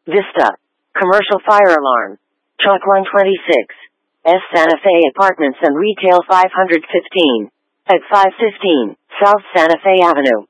Vista. Commercial fire alarm. Truck 126. S. Santa Fe Apartments and Retail 515. At 515 South Santa Fe Avenue.